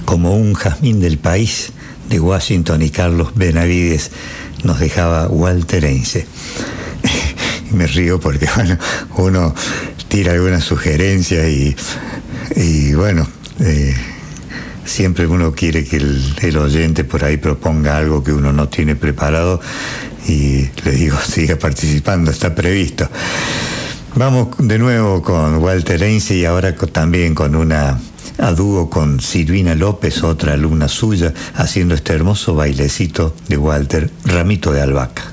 como un jazmín del país, de Washington y Carlos Benavides, nos dejaba Walter Heinze. Me río porque, bueno, uno tira algunas sugerencias y bueno, siempre uno quiere que el oyente por ahí proponga algo que uno no tiene preparado, y le digo, siga participando, está previsto. Vamos de nuevo con Walter Heinze, y ahora también con a dúo con Silvina López, otra alumna suya, haciendo este hermoso bailecito de Walter, Ramito de Albahaca.